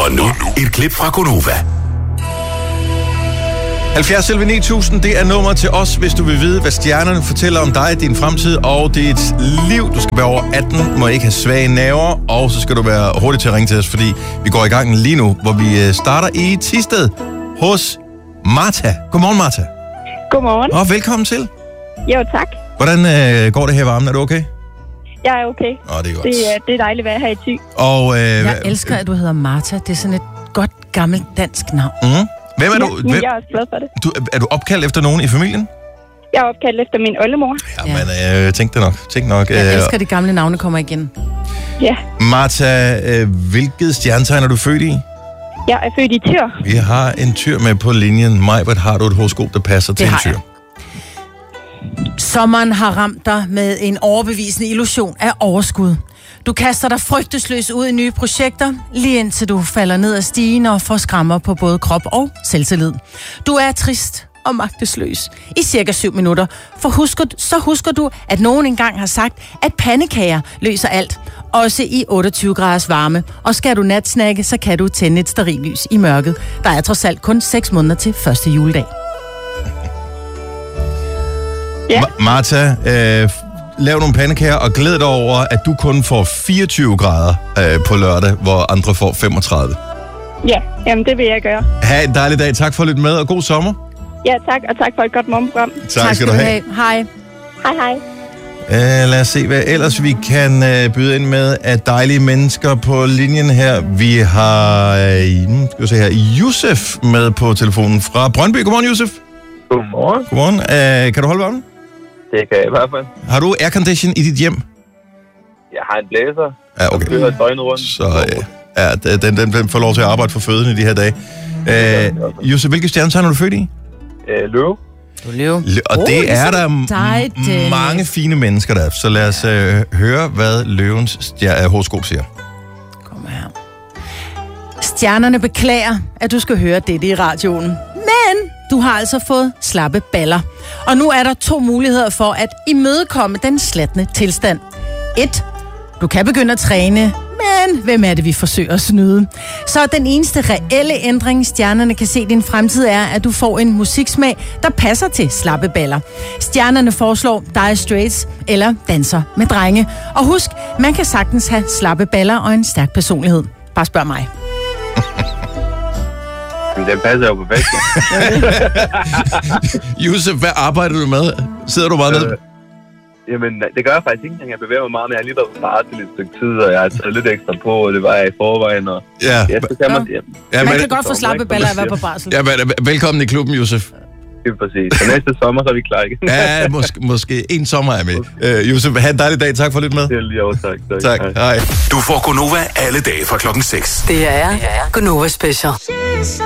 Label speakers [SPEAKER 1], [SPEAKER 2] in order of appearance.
[SPEAKER 1] Og nu et klip fra Gonova.
[SPEAKER 2] 70 11 9000, det er nummer til os, hvis du vil vide, hvad stjernerne fortæller om dig, din fremtid og dit liv. Du skal være over 18, må ikke have svage nerver, og så skal du være hurtig til at ringe til os, fordi vi går i gang lige nu, hvor vi starter i Thisted hos Martha. Godmorgen, Martha.
[SPEAKER 3] Godmorgen.
[SPEAKER 2] Og velkommen til.
[SPEAKER 3] Jo, tak.
[SPEAKER 2] Hvordan går det her varmen? Er du okay?
[SPEAKER 3] Jeg er okay.
[SPEAKER 2] Det er godt.
[SPEAKER 3] Det er dejligt at være her i Thy.
[SPEAKER 2] Og,
[SPEAKER 4] jeg elsker, at du hedder Martha. Det er sådan et godt, gammelt dansk navn.
[SPEAKER 2] Hvem er du?
[SPEAKER 3] Ja, jeg er også glad for det.
[SPEAKER 2] Er du opkaldt efter nogen i familien?
[SPEAKER 3] Jeg er opkaldt efter min oldemor.
[SPEAKER 2] Jamen, tænk nok.
[SPEAKER 4] Jeg elsker, de gamle navne kommer igen.
[SPEAKER 3] Ja.
[SPEAKER 2] Martha, hvilket stjernetegn er du født i?
[SPEAKER 3] Jeg er født i Tyr.
[SPEAKER 2] Vi har en tyr med på linjen. Majbert, har du et horoskop, der passer til en tyr?
[SPEAKER 4] Sommeren har ramt dig med en overbevisende illusion af overskud. Du kaster dig frygtesløs ud i nye projekter, lige indtil du falder ned ad stigen og får skrammer på både krop og selvtillid. Du er trist og magtesløs i cirka 7 minutter, for husker du, at nogen engang har sagt, at pandekager løser alt, også i 28 graders varme. Og skal du natsnakke, så kan du tænde et stearinlys i mørket. Der er trods alt kun 6 måneder til første juledag.
[SPEAKER 3] Ja.
[SPEAKER 2] Martha, lav nogle pandekager og glæd dig over, at du kun får 24 grader på lørdag, hvor andre får 35.
[SPEAKER 3] Ja, jamen det vil jeg gøre.
[SPEAKER 2] Ha' en dejlig dag. Tak for at lytte med, og god sommer.
[SPEAKER 3] Ja, tak, og tak for et godt morgenprogram.
[SPEAKER 2] Tak skal du have.
[SPEAKER 4] Hej.
[SPEAKER 3] Hej.
[SPEAKER 2] Lad os se, hvad ellers vi kan byde ind med af dejlige mennesker på linjen her. Vi har Josef med på telefonen fra Brøndby. Godmorgen, Josef.
[SPEAKER 5] Godmorgen.
[SPEAKER 2] Godmorgen. Kan du holde varmen?
[SPEAKER 5] Det kan jeg i hvert fald.
[SPEAKER 2] Har du aircondition i dit hjem?
[SPEAKER 5] Jeg har en blæser.
[SPEAKER 2] Ja, okay.
[SPEAKER 5] Jeg kører døgnet rundt.
[SPEAKER 2] Så den får lov til at arbejde for føden i de her dage. Josef, hvilke stjernetegn er du født i?
[SPEAKER 5] Løve.
[SPEAKER 2] Og det er der mange fine mennesker der. Så lad os høre, hvad løvens horoskop siger.
[SPEAKER 4] Kom her. Stjernerne beklager, at du skal høre dette i radioen. Men du har altså fået slappe baller. Og nu er der 2 muligheder for at imødekomme den slatne tilstand. 1. Du kan begynde at træne, men hvem er det, vi forsøger at snyde? Så den eneste reelle ændring, stjernerne kan se i din fremtid, er, at du får en musiksmag, der passer til slappe baller. Stjernerne foreslår Dire Straits eller Danser med drenge. Og husk, man kan sagtens have slappe baller og en stærk personlighed. Bare spørg mig.
[SPEAKER 5] Den passer jo perfekt.
[SPEAKER 2] Josef, hvad arbejder du med? Sidder du bare nede?
[SPEAKER 5] Jamen, det gør jeg faktisk ikke. Jeg bevæger mig meget, men jeg har lige været på barsel et stykke tid, og jeg har taget lidt ekstra på, og det var jeg i forvejen. Og
[SPEAKER 4] man kan godt få slappe baller at være på barsel.
[SPEAKER 2] Ja, velkommen i klubben, Josef.
[SPEAKER 5] Det er præcis. Så næste sommer, så er vi klar igen.
[SPEAKER 2] Ja, måske en sommer er med. Josef, have en dejlig dag. Tak for lidt med.
[SPEAKER 5] Jo, tak.
[SPEAKER 2] Hej.
[SPEAKER 1] Du får Gonova alle dage fra klokken 6.
[SPEAKER 6] Det er Gonova Special.